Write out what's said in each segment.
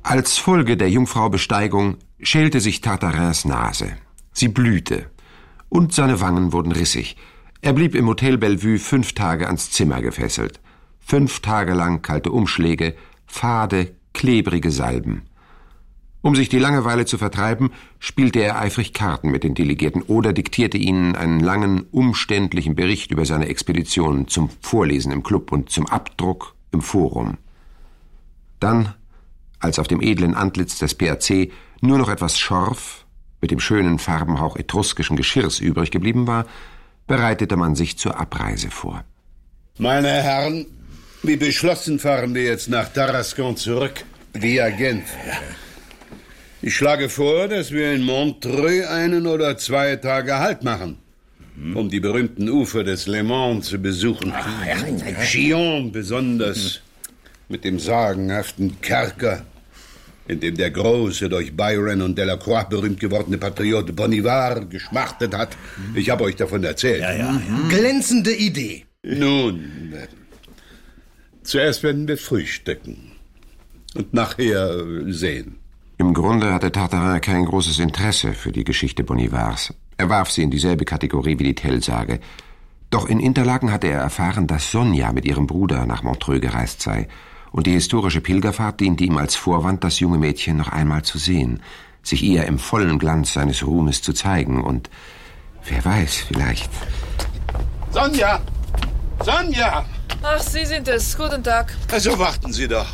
Als Folge der Jungfraubesteigung schälte sich Tartarins Nase. Sie blühte. Und seine Wangen wurden rissig. Er blieb im Hotel Bellevue 5 Tage ans Zimmer gefesselt. 5 Tage lang kalte Umschläge, fade, klebrige Salben. Um sich die Langeweile zu vertreiben, spielte er eifrig Karten mit den Delegierten oder diktierte ihnen einen langen, umständlichen Bericht über seine Expeditionen zum Vorlesen im Club und zum Abdruck im Forum. Dann, als auf dem edlen Antlitz des PAC nur noch etwas Schorf mit dem schönen Farbenhauch etruskischen Geschirrs übrig geblieben war, bereitete man sich zur Abreise vor. Meine Herren, wie beschlossen fahren wir jetzt nach Tarascon zurück, via Genf. Ich schlage vor, dass wir in Montreux 1 oder 2 Tage Halt machen, um die berühmten Ufer des Le Mans zu besuchen. Chillon besonders, mit dem sagenhaften Kerker, in dem der große, durch Byron und Delacroix berühmt gewordene Patriot Bonnivard geschmachtet hat. Ich habe euch davon erzählt. Glänzende Idee. Nun, zuerst werden wir frühstücken und nachher sehen. Im Grunde hatte Tartarin kein großes Interesse für die Geschichte Bonnivards. Er warf sie in dieselbe Kategorie wie die Tell-Sage. Doch in Interlaken hatte er erfahren, dass Sonja mit ihrem Bruder nach Montreux gereist sei. Und die historische Pilgerfahrt diente ihm als Vorwand, das junge Mädchen noch einmal zu sehen, sich ihr im vollen Glanz seines Ruhmes zu zeigen und, wer weiß, vielleicht... Sonja! Sonja! Ach, Sie sind es. Guten Tag. Also warten Sie doch.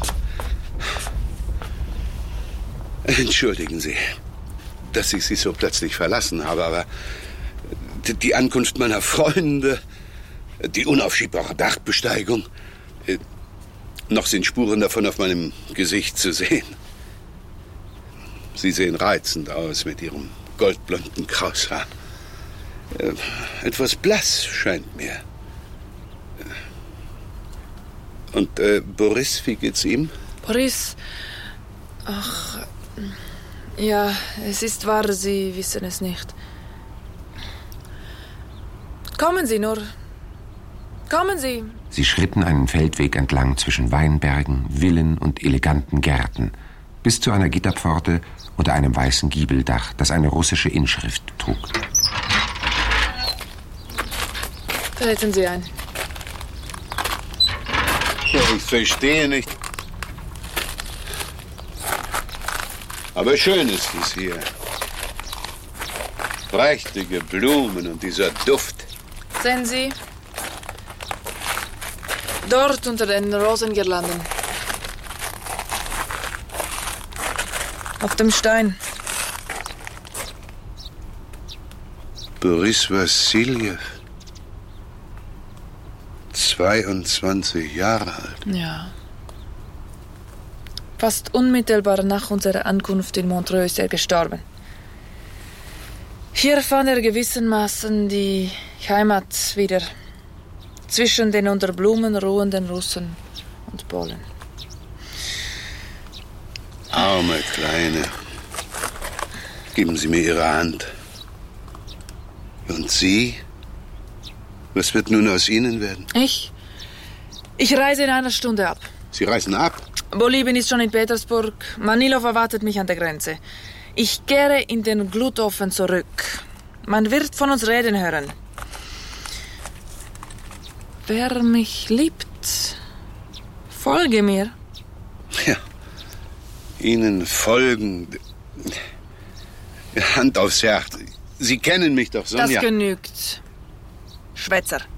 Entschuldigen Sie, dass ich Sie so plötzlich verlassen habe, aber die Ankunft meiner Freunde, die unaufschiebbare Bergbesteigung, noch sind Spuren davon auf meinem Gesicht zu sehen. Sie sehen reizend aus mit Ihrem goldblonden Kraushaar. Etwas blass scheint mir. Und Boris, wie geht's ihm? Boris, ach, ja, es ist wahr, Sie wissen es nicht. Kommen Sie nur. Kommen Sie. Sie schritten einen Feldweg entlang zwischen Weinbergen, Villen und eleganten Gärten, bis zu einer Gitterpforte unter einem weißen Giebeldach, das eine russische Inschrift trug. Treten Sie ein. Ja, ich verstehe nicht. Aber schön ist es hier. Prächtige Blumen und dieser Duft. Sehen Sie? Dort unter den Rosengirlanden. Auf dem Stein. Boris Wassiljew. 22 Jahre alt. Ja. Fast unmittelbar nach unserer Ankunft in Montreux ist er gestorben. Hier fand er gewissermaßen die Heimat wieder. Zwischen den unter Blumen ruhenden Russen und Polen. Arme Kleine. Geben Sie mir Ihre Hand. Und Sie? Was wird nun aus Ihnen werden? Ich reise in einer Stunde ab. Sie reisen ab? Bolibin ist schon in Petersburg. Manilov erwartet mich an der Grenze. Ich kehre in den Glutofen zurück. Man wird von uns reden hören. Wer mich liebt, folge mir. Ja, Ihnen folgen. Hand aufs Herz. Sie kennen mich doch, Sonja. Das genügt. Schwätzer.